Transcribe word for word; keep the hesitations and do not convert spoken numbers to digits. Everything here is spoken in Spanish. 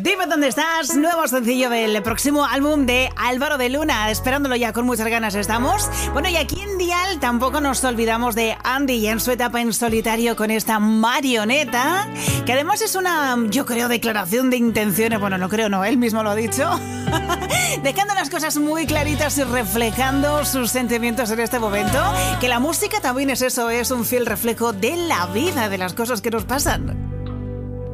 Dime dónde estás, nuevo sencillo del próximo álbum de Álvaro de Luna, esperándolo ya con muchas ganas estamos. Bueno, y aquí en Dial tampoco nos olvidamos de Andy y en su etapa en solitario con esta Marioneta, que además es una, yo creo, declaración de intenciones, bueno, no creo, no, él mismo lo ha dicho, dejando las cosas muy claritas y reflejando sus sentimientos en este momento, que la música también es eso, es un fiel reflejo de la vida, de las cosas que nos pasan.